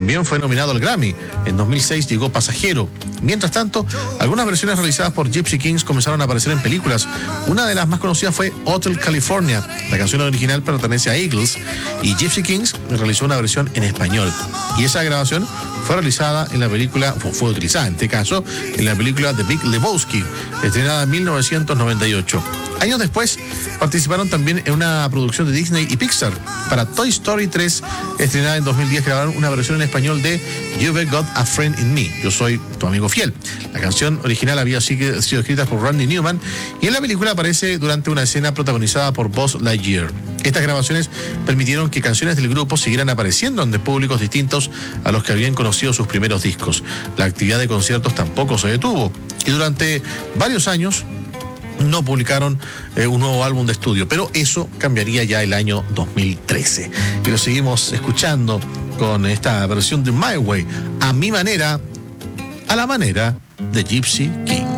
también fue nominado al Grammy. En 2006 llegó Pasajero. Mientras tanto, algunas versiones realizadas por Gypsy Kings comenzaron a aparecer en películas. Una de las más conocidas fue Hotel California. La canción original pertenece a Eagles y Gypsy Kings realizó una versión en español. Y esa grabación fue realizada en la película, fue utilizada en este caso, en la película The Big Lebowski, estrenada en 1998. Años después, participaron también en una producción de Disney y Pixar. Para Toy Story 3, estrenada en 2010, grabaron una versión en español de You've Got a Friend in Me, Yo Soy Tu Amigo Fiel. La canción original había sido escrita por Randy Newman y en la película aparece durante una escena protagonizada por Buzz Lightyear. Estas grabaciones permitieron que canciones del grupo siguieran apareciendo ante públicos distintos a los que habían conocido sus primeros discos. La actividad de conciertos tampoco se detuvo y durante varios años no publicaron un nuevo álbum de estudio, pero eso cambiaría ya el año 2013. Y lo seguimos escuchando con esta versión de My Way, a mi manera, a la manera de Gypsy Kings.